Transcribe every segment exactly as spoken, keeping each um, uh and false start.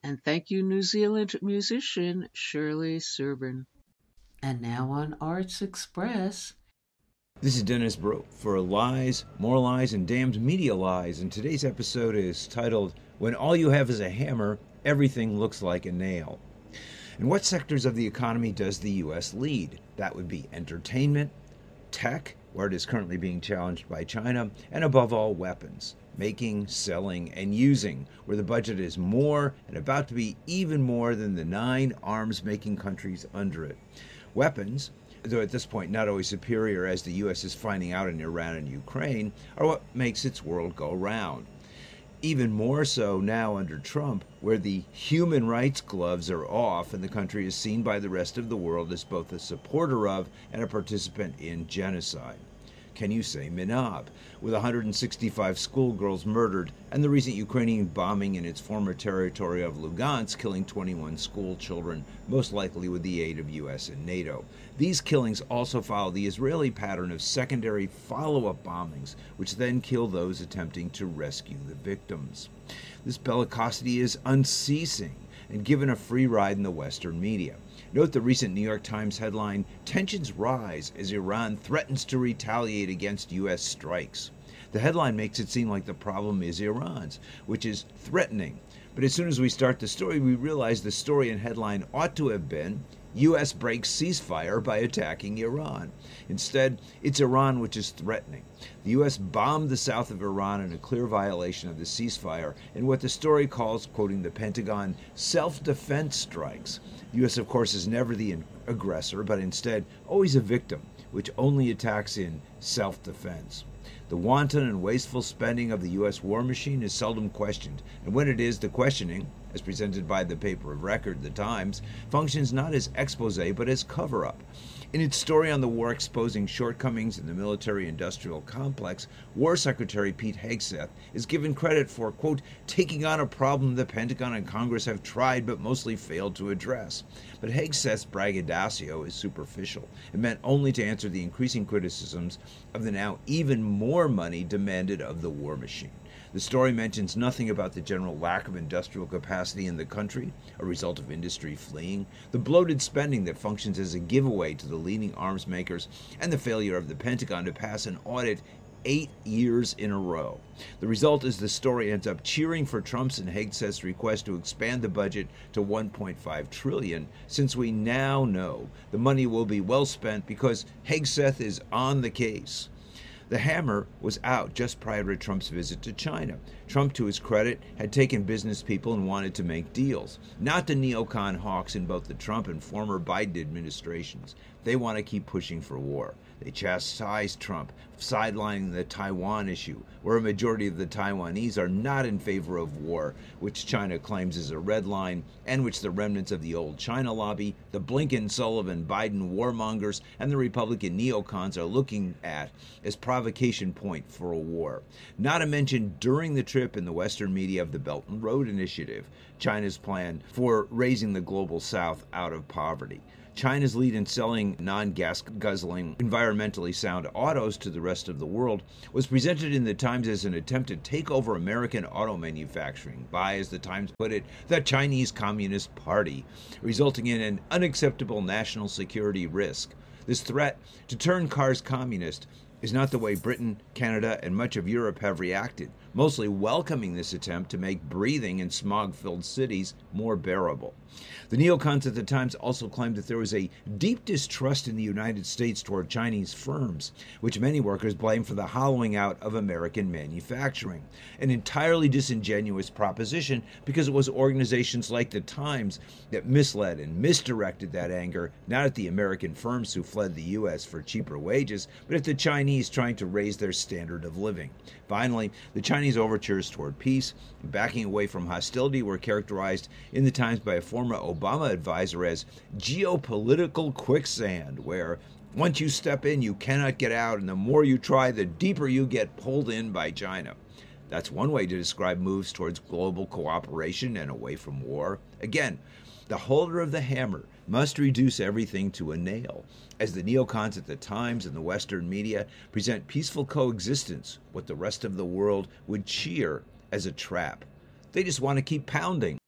And thank you, New Zealand musician Shirley Serban. And now on Arts Express. This is Dennis Broke for Lies, More Lies, and Damned Media Lies, and today's episode is titled, When All You Have Is a Hammer, Everything Looks Like a Nail. In what sectors of the economy does the U S lead? That would be entertainment, tech, where it is currently being challenged by China, and above all, weapons. Making, selling, and using, where the budget is more and about to be even more than the nine arms-making countries under it. Weapons, though at this point not always superior as the U S is finding out in Iran and Ukraine, are what makes its world go round. Even more so now under Trump, where the human rights gloves are off and the country is seen by the rest of the world as both a supporter of and a participant in genocide. Can you say Minab, with one hundred sixty-five schoolgirls murdered and the recent Ukrainian bombing in its former territory of Lugansk killing twenty-one school children, most likely with the aid of U S and NATO. These killings also follow the Israeli pattern of secondary follow-up bombings, which then kill those attempting to rescue the victims. This bellicosity is unceasing and given a free ride in the Western media. Note the recent New York Times headline, Tensions Rise as Iran Threatens to Retaliate Against U S Strikes. The headline makes it seem like the problem is Iran's, which is threatening. But as soon as we start the story, we realize the story and headline ought to have been, U S breaks ceasefire by attacking Iran. Instead, it's Iran which is threatening. The U S bombed the south of Iran in a clear violation of the ceasefire in what the story calls, quoting the Pentagon, self-defense strikes. The U S, of course, is never the aggressor, but instead always a victim, which only attacks in self-defense. The wanton and wasteful spending of the U S war machine is seldom questioned, and when it is, the questioning, as presented by the paper of record, The Times, functions not as expose but as cover-up. In its story on the war exposing shortcomings in the military-industrial complex, War Secretary Pete Hegseth is given credit for, quote, taking on a problem the Pentagon and Congress have tried but mostly failed to address. But Hegseth's braggadocio is superficial and meant only to answer the increasing criticisms of the now even more money demanded of the war machine. The story mentions nothing about the general lack of industrial capacity in the country, a result of industry fleeing, the bloated spending that functions as a giveaway to the leading arms makers, and the failure of the Pentagon to pass an audit eight years in a row. The result is the story ends up cheering for Trump's and Hegseth's request to expand the budget to one point five trillion dollars, since we now know the money will be well spent because Hegseth is on the case. The hammer was out just prior to Trump's visit to China. Trump, to his credit, had taken business people and wanted to make deals. Not the neocon hawks in both the Trump and former Biden administrations. They want to keep pushing for war. They chastised Trump, sidelining the Taiwan issue, where a majority of the Taiwanese are not in favor of war, which China claims is a red line, and which the remnants of the old China lobby, the Blinken-Sullivan-Biden warmongers, and the Republican neocons are looking at as provocation point for a war. Not to mention, during the trip in the Western media of the Belt and Road Initiative, China's plan for raising the global South out of poverty. China's lead in selling non-gas guzzling, environmentally sound autos to the rest of the world was presented in the Times as an attempt to take over American auto manufacturing by, as the Times put it, the Chinese Communist Party, resulting in an unacceptable national security risk. This threat to turn cars communist is not the way Britain, Canada, and much of Europe have reacted, mostly welcoming this attempt to make breathing in smog-filled cities more bearable. The neocons at the Times also claimed that there was a deep distrust in the United States toward Chinese firms, which many workers blame for the hollowing out of American manufacturing. An entirely disingenuous proposition because it was organizations like the Times that misled and misdirected that anger, not at the American firms who fled the U S for cheaper wages, but at the Chinese trying to raise their standard of living. Finally, the Chinese overtures toward peace and backing away from hostility were characterized in the Times by a former Obama advisor as geopolitical quicksand, where once you step in, you cannot get out, and the more you try, the deeper you get pulled in by China. That's one way to describe moves towards global cooperation and away from war. Again, the holder of the hammer must reduce everything to a nail, as the neocons at the Times and the Western media present peaceful coexistence, what the rest of the world would cheer as a trap. They just want to keep pounding.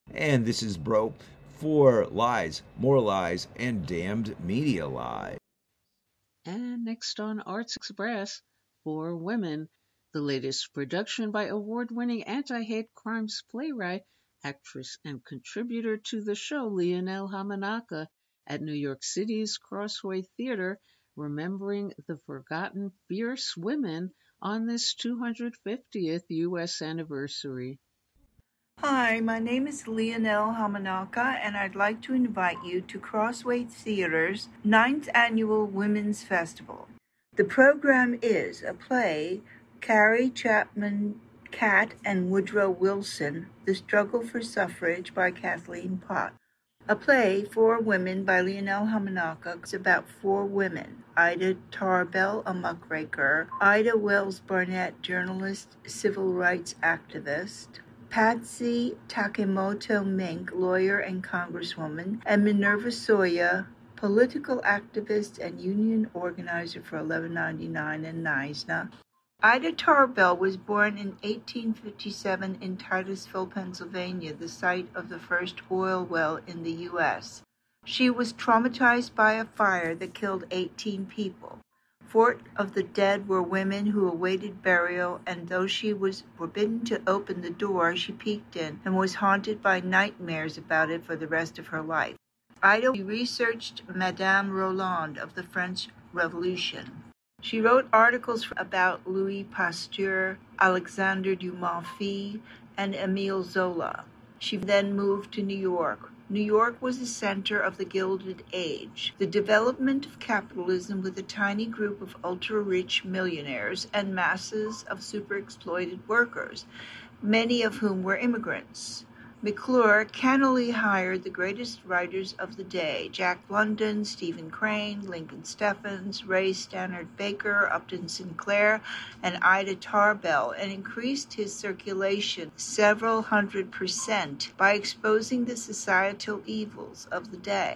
And this is Bro for Lies, More Lies, and Damned Media Lies. And next on Arts Express, For Women, the latest production by award-winning anti-hate crimes playwright, actress, and contributor to the show Leonel Hamanaka at New York City's Crossway Theater, remembering the forgotten fierce women on this two hundred fiftieth U S anniversary. Hi, my name is Leonel Hamanaka, and I'd like to invite you to Crossway Theater's ninth Annual Women's Festival. The program is a play, Carrie Chapman Catt and Woodrow Wilson, The Struggle for Suffrage by Kathleen Pott. A play, For Women by Leonel Hamanaka, is about four women: Ida Tarbell, a muckraker; Ida Wells Barnett, journalist, civil rights activist; Patsy Takemoto Mink, lawyer and congresswoman; and Minerva Soya, political activist and union organizer for eleven ninety-nine and NISNA. Ida Tarbell was born in eighteen fifty-seven in Titusville, Pennsylvania, the site of the first oil well in the U S She was traumatized by a fire that killed eighteen people. Four of the dead were women who awaited burial, and though she was forbidden to open the door, she peeked in and was haunted by nightmares about it for the rest of her life. Ida researched Madame Roland of the French Revolution. She wrote articles about Louis Pasteur, Alexandre Dumas Fils, and Émile Zola. She then moved to New York. New York was the center of the Gilded Age, the development of capitalism with a tiny group of ultra-rich millionaires and masses of super-exploited workers, many of whom were immigrants. McClure cannily hired the greatest writers of the day: Jack London, Stephen Crane, Lincoln Steffens, Ray Stannard Baker, Upton Sinclair, and Ida Tarbell, and increased his circulation several hundred percent by exposing the societal evils of the day.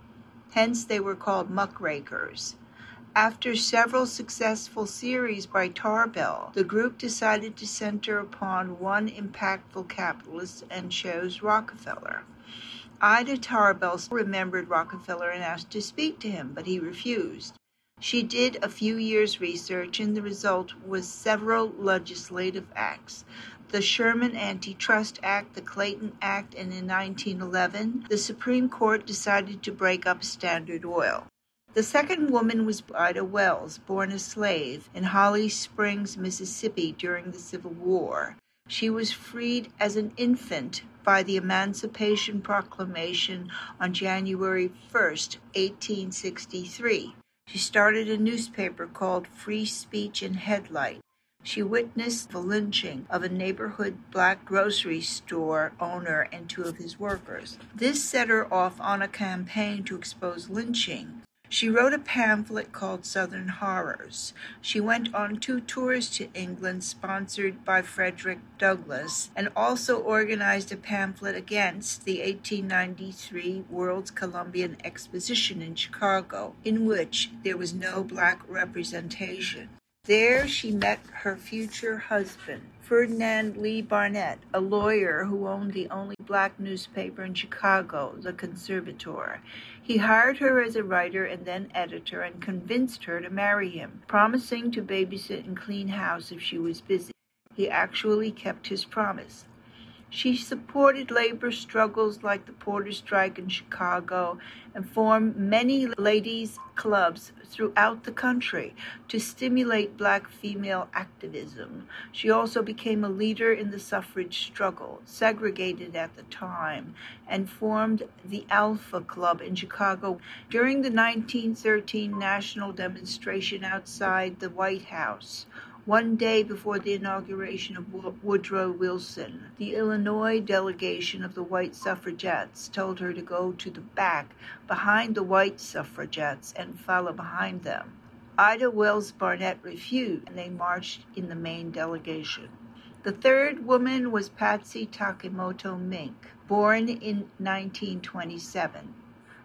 Hence they were called muckrakers. After several successful series by Tarbell, the group decided to center upon one impactful capitalist and chose Rockefeller. Ida Tarbell remembered Rockefeller and asked to speak to him, but he refused. She did a few years' research, and the result was several legislative acts: the Sherman Antitrust Act, the Clayton Act, and in nineteen eleven, the Supreme Court decided to break up Standard Oil. The second woman was Ida Wells, born a slave in Holly Springs, Mississippi during the Civil War. She was freed as an infant by the Emancipation Proclamation on January first, eighteen sixty-three. She started a newspaper called Free Speech and Headlight. She witnessed the lynching of a neighborhood black grocery store owner and two of his workers. This set her off on a campaign to expose lynching. She wrote a pamphlet called Southern Horrors. She went on two tours to England sponsored by Frederick Douglass, and also organized a pamphlet against the eighteen ninety-three World's Columbian Exposition in Chicago, in which there was no black representation. There she met her future husband, Ferdinand Lee Barnett, a lawyer who owned the only black newspaper in Chicago, The Conservator. He hired her as a writer and then editor and convinced her to marry him, promising to babysit and clean house if she was busy. He actually kept his promise. She supported labor struggles like the Porter Strike in Chicago and formed many ladies' clubs throughout the country to stimulate black female activism. She also became a leader in the suffrage struggle, segregated at the time, and formed the Alpha Club in Chicago during the nineteen thirteen national demonstration outside the White House. One day before the inauguration of Woodrow Wilson, the Illinois delegation of the white suffragettes told her to go to the back behind the white suffragettes and follow behind them. Ida Wells Barnett refused, and they marched in the main delegation. The third woman was Patsy Takemoto Mink, born in nineteen twenty-seven.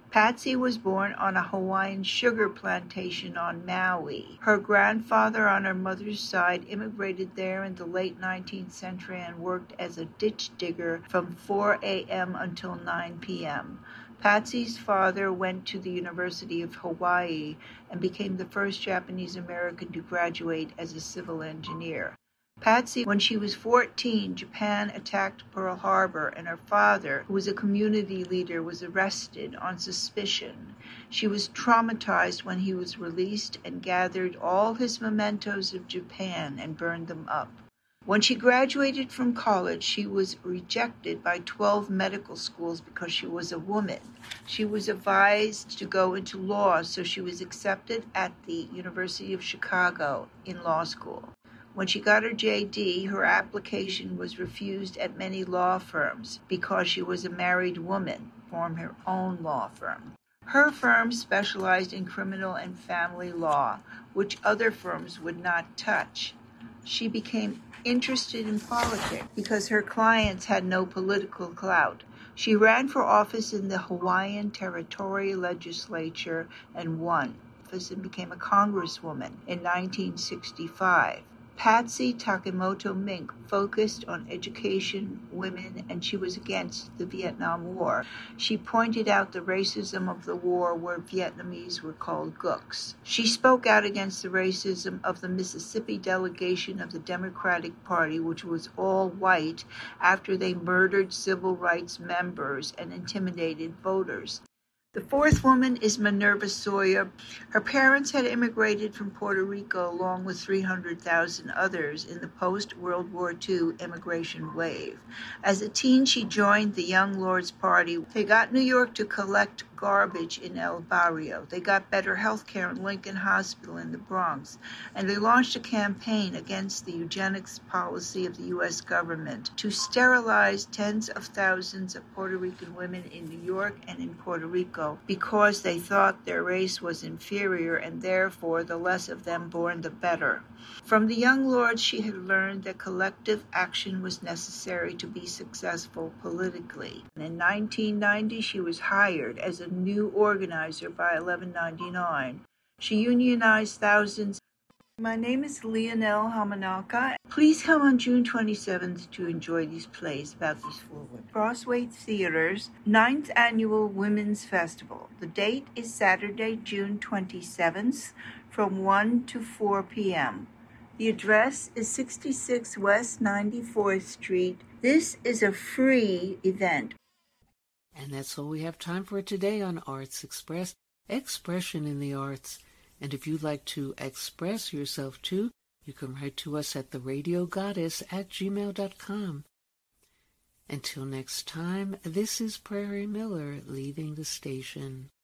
Patsy was born on a Hawaiian sugar plantation on Maui. Her grandfather on her mother's side immigrated there in the late nineteenth century and worked as a ditch digger from four a.m. until nine p.m. Patsy's father went to the University of Hawaii and became the first Japanese American to graduate as a civil engineer. Patsy, when she was fourteen, Japan attacked Pearl Harbor, and her father, who was a community leader, was arrested on suspicion. She was traumatized when he was released and gathered all his mementos of Japan and burned them up. When she graduated from college, she was rejected by twelve medical schools because she was a woman. She was advised to go into law, so she was accepted at the University of Chicago in law school. When she got her J D, her application was refused at many law firms because she was a married woman, formed her own law firm. Her firm specialized in criminal and family law, which other firms would not touch. She became interested in politics because her clients had no political clout. She ran for office in the Hawaiian Territorial Legislature and won office and became a congresswoman in nineteen sixty-five. Patsy Takemoto Mink focused on education, women, and she was against the Vietnam War. She pointed out the racism of the war where Vietnamese were called gooks. She spoke out against the racism of the Mississippi delegation of the Democratic Party, which was all white, after they murdered civil rights members and intimidated voters. The fourth woman is Minerva Sawyer. Her parents had immigrated from Puerto Rico along with three hundred thousand others in the post-World War Two immigration wave. As a teen, she joined the Young Lords Party. They got New York to collect garbage in El Barrio. They got better health care in Lincoln Hospital in the Bronx. And they launched a campaign against the eugenics policy of the U S government to sterilize tens of thousands of Puerto Rican women in New York and in Puerto Rico because they thought their race was inferior and therefore the less of them born the better. From the Young Lords, she had learned that collective action was necessary to be successful politically. And in nineteen ninety, she was hired as a new organizer by eleven ninety-nine. She unionized thousands. My name is Leonel Hamanaka. Please come on June twenty-seventh to enjoy these plays about these four women. Crossway Theater's ninth Annual Women's Festival. The date is Saturday, June twenty-seventh from one to four p.m. The address is sixty-six West ninety-fourth Street. This is a free event. And that's all we have time for today on Arts Express, Expression in the Arts. And if you'd like to express yourself too, you can write to us at the radio goddess at gmail dot com. Until next time, this is Prairie Miller leaving the station.